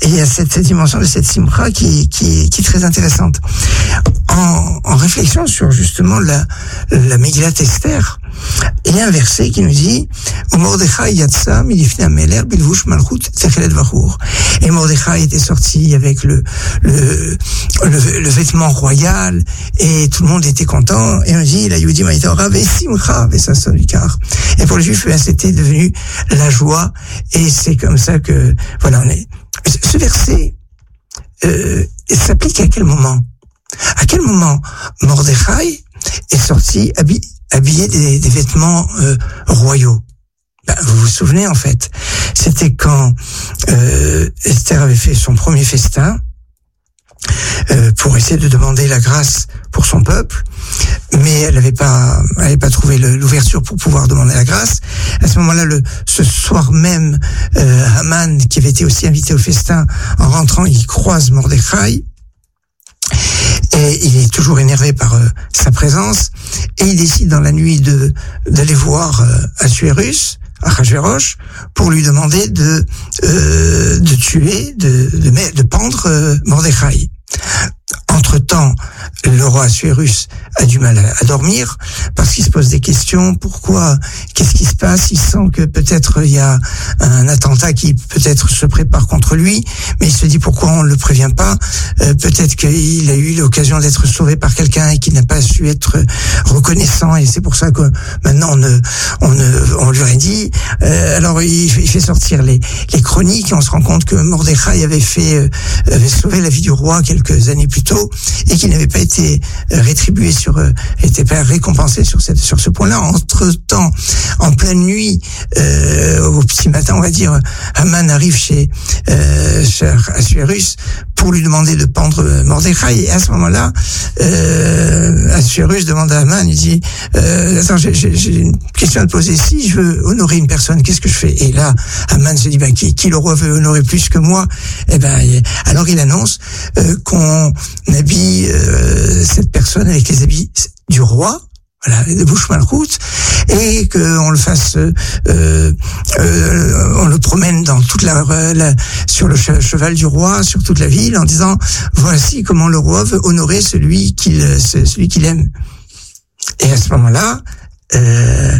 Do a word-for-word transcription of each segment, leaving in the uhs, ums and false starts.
et il y a cette, cette dimension de cette simcha qui, qui, qui est très intéressante. En, en réflexion sur justement la, la Megillat Esther, il y a un verset qui nous dit « Mordechai yatsa milifnei hamelech bilvush malchut techelet vachur » et Mordechai était sorti avec le, le, le, le vêtement royal et tout le monde était content et on dit « La Yehudim haïta ora vesimcha vesason vikar » et pour les Juifs, c'était devenu la joie et c'est comme ça que, voilà, on est. Ce verset euh, s'applique à quel moment? À quel moment Mordechai est sorti habillé, habillé des, des vêtements euh, royaux? Ben, vous vous souvenez en fait, c'était quand euh, Esther avait fait son premier festin euh, pour essayer de demander la grâce pour son peuple, mais elle n'avait pas, elle n'avait pas trouvé le, l'ouverture pour pouvoir demander la grâce. À ce moment-là, le, ce soir même, euh, Haman, qui avait été aussi invité au festin, en rentrant, il croise Mordechai. Et il est toujours énervé par euh, sa présence, et il décide dans la nuit de d'aller voir euh, Assuérus, Achashverosh, pour lui demander de euh, de tuer, de de, de pendre euh, Mordechai. Entre-temps, le roi Assuérus a du mal à, à dormir parce qu'il se pose des questions. Pourquoi? Qu'est-ce qui se passe? Il sent que peut-être il y a un attentat qui peut-être se prépare contre lui, mais il se dit pourquoi on ne le prévient pas? euh, Peut-être qu'il a eu l'occasion d'être sauvé par quelqu'un et qu'il n'a pas su être reconnaissant, et c'est pour ça que maintenant on ne, on ne, on lui aurait dit. Euh, alors il, il fait sortir les, les chroniques et on se rend compte que Mordechai avait fait, euh, avait sauvé la vie du roi quelques années plus tôt et qu'il n'avait pas été rétribué sur, euh, était pas récompensé sur cette, sur ce point-là. Entre-temps, en pleine nuit, euh, au petit matin, on va dire, Haman arrive chez, euh, chez Assuérus pour lui demander de pendre Mordechai. Et à ce moment-là, euh, Assuérus demande à Haman, il dit, euh, attends, j'ai, j'ai, j'ai une question à te poser. Si je veux honorer une personne, qu'est-ce que je fais? Et là, Haman se dit, ben, qui, qui le roi veut honorer plus que moi? Eh ben, alors il annonce euh, qu'on habille euh, cette personne avec les habits du roi, voilà, de bouche malchoute, et qu'on le fasse, euh, euh, on le promène dans toute la, la sur le cheval du roi, sur toute la ville, en disant voici comment le roi veut honorer celui qu'il, celui qu'il aime. Et à ce moment-là, euh,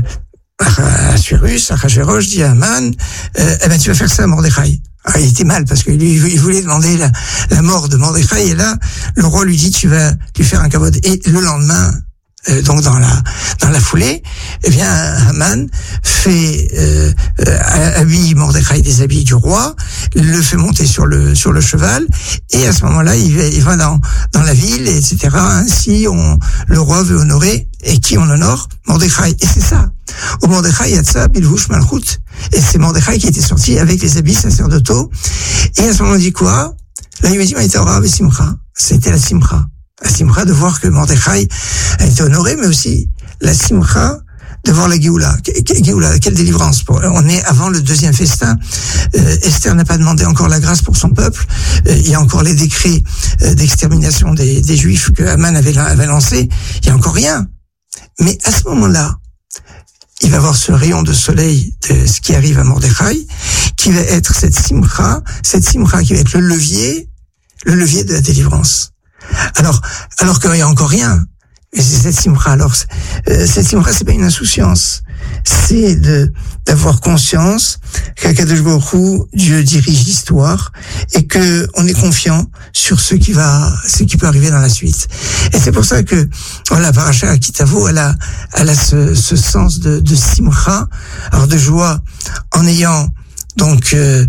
Assuérus, Achashverosh dit à Haman, euh, eh ben tu vas faire ça à Mordechai. Ah, il était mal parce qu'il il voulait demander la, la mort de Mordechai, et là le roi lui dit tu vas lui faire un kavod. Et le lendemain, euh, donc dans la dans la foulée, eh bien Haman fait euh, euh, habille Mordechai des habits du roi, le fait monter sur le sur le cheval, et à ce moment-là il va, il va dans dans la ville, et cetera. Ainsi on le roi veut honorer, et qui on honore? Mordechai. Et c'est ça. Au Mordechai yatsa bilvush malchut. Et c'est Mordechai qui était sorti avec les habits sacerdotaux. Et à ce moment, on dit quoi? La Yehudim haïta ora vesimcha. C'était la simcha. La simcha de voir que Mordechai a été honoré, mais aussi la simcha de voir la Géoula. Géoula, quelle délivrance. On est avant le deuxième festin. Euh, Esther n'a pas demandé encore la grâce pour son peuple. Euh, il y a encore les décrets euh, d'extermination des, des Juifs que Haman avait, avait lancés. Il y a encore rien. Mais à ce moment-là, il va avoir ce rayon de soleil de ce qui arrive à Mordechai, qui va être cette simcha, cette simcha qui va être le levier, le levier de la délivrance. Alors, alors qu'il n'y a encore rien. Mais c'est cette simcha. Alors, euh, cette simcha, c'est pas une insouciance. C'est de, d'avoir conscience qu'Akadosh Baruch Hu, Dieu dirige l'histoire, et que on est confiant sur ce qui va, ce qui peut arriver dans la suite. Et c'est pour ça que, voilà, Parashat Akitavo, elle a, elle a ce, ce sens de, de simcha, alors de joie, en ayant, donc, euh,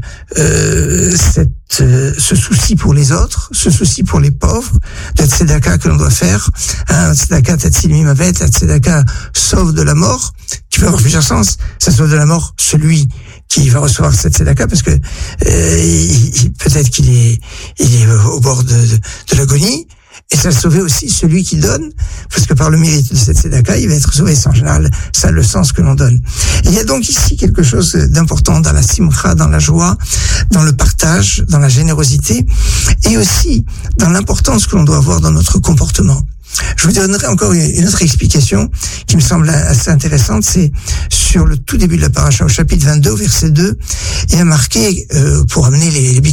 euh, cette, euh, ce souci pour les autres, ce souci pour les pauvres, de tzedaka que l'on doit faire, hein, tzedaka tatsil mimavet, la tzedaka sauve de la mort, qui peut avoir plusieurs sens. Ça sauve de la mort celui qui va recevoir cette tzedaka, parce que euh, il, peut-être qu'il est, il est au bord de, de, de l'agonie. Et ça sauver aussi celui qui donne, parce que par le mérite de cette tzedaka, il va être sauvé. C'est en général ça le sens que l'on donne. Et il y a donc ici quelque chose d'important dans la simcha, dans la joie, dans le partage, dans la générosité, et aussi dans l'importance que l'on doit avoir dans notre comportement. Je vous donnerai encore une autre explication qui me semble assez intéressante. C'est sur le tout début de la paracha, au chapitre vingt-deux, au verset deux, il y a marqué, euh, pour amener les, les